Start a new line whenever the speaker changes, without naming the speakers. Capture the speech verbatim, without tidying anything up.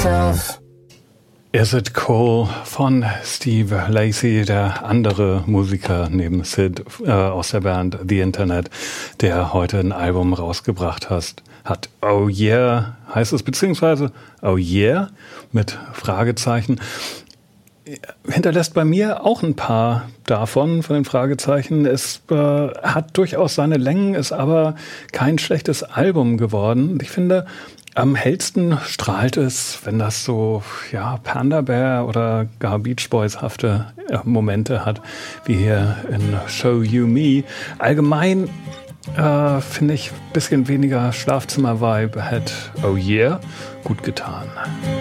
myself.
Is It Cool von Steve Lacy, der andere Musiker neben Sid äh, aus der Band The Internet, der heute ein Album rausgebracht hast, hat. Oh yeah heißt es, beziehungsweise Oh yeah mit Fragezeichen. Hinterlässt bei mir auch ein paar davon, von den Fragezeichen. Es äh, hat durchaus seine Längen, ist aber kein schlechtes Album geworden. Und ich finde, am hellsten strahlt es, wenn das so, ja, Panda Bear oder gar Beach Boys-hafte äh, Momente hat, wie hier in Show You Me. Allgemein äh, finde ich, ein bisschen weniger Schlafzimmer-Vibe hätte Oh Yeah gut getan.